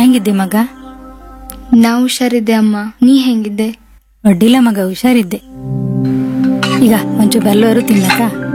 ಹೆಂಗಿದ್ದೆ ಮಗ? ನಾ ಹುಷಾರಿದ್ದೆ ಅಮ್ಮ, ನೀ ಹೆಂಗಿದ್ದೆ? ಅಡ್ಡಿಲ್ಲ ಮಗ, ಹುಷಾರಿದ್ದೆ. ಈಗ ಒಂಚೂರು ಬೆಲ್ಲವರು ತಿನ್ನಕ.